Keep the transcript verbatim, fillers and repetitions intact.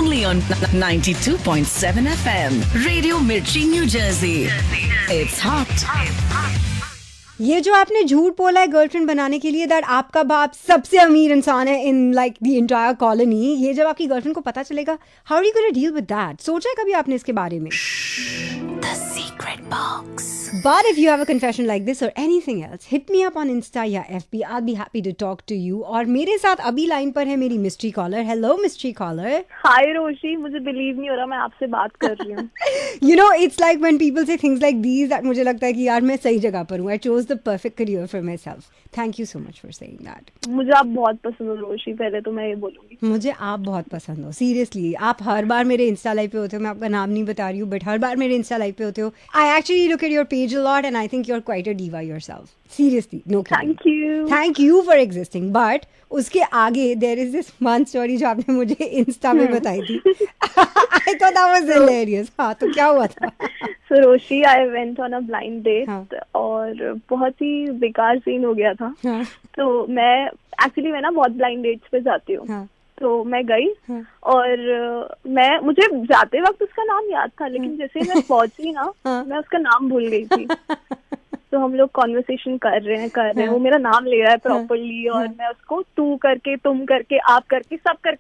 only on ninety-two point seven F M. Radio Mirchi, New Jersey. It's hot. ये जो आपने झूठ बोला है गर्लफ्रेंड बनाने के लिए दैट आपका बाप सबसे अमीर इंसान है in like the entire colony, ये जब आपकी गर्लफ्रेंड को पता चलेगा, how are you gonna deal with that? सोचा है कभी आपने इसके बारे में? The secret box. But if you have a confession like this or anything else, hit me up on Insta या F B. I'll be happy to talk to you. और मेरे साथ अभी लाइन पर है मेरी mystery collar. Hello mystery collar. हाय रोशी, मुझे believe नहीं हो रहा मैं आपसे बात कर रही हूँ. You know, it's like when people say things like these that मुझे लगता है कि यार मैं सही जगह पर हूँ. I chose the perfect career for myself. Thank you so much for saying that. मुझे आप बहुत पसंद हो रोशी, पहले तो मैं ये बोलूंगी. मुझे आप बहुत पसंद हो, सीरियसली. आप हर बार मेरे इंस्टा लाइव पे होते हो, मैं आपका नाम नहीं बता रही हूँ, बट हर बार मेरे इंस्टा लाइव पे होते हो. I actually look at your page a lot and I think you are quite a diva yourself. Seriously, no kidding. Thank you. Thank you for existing. But उसके आगे there is this one story जो आपने मुझे Insta में बताई थी. I thought that was hilarious. हाँ, तो क्या हुआ था? सो रोशी, I went on a blind date हाँ. और बहुत ही बेकार सीन हो गया था. हाँ. तो मैं एक्चुअली मैं ना बहुत ब्लाइंड डेट्स पे जाती हूँ. हाँ. तो मैं गई. हाँ. और मैं मुझे जाते वक्त उसका नाम याद था, लेकिन जैसे मैं पहुंची ना, हाँ. मैं उसका नाम भूल गई थी. तो हम लोग कॉन्वर्सेशन कर रहे हैं कर रहे हैं हाँ. वो मेरा नाम ले रहा है प्रॉपरली. हाँ. और मैं उसको तू करके, तुम करके, आप करके, सब करके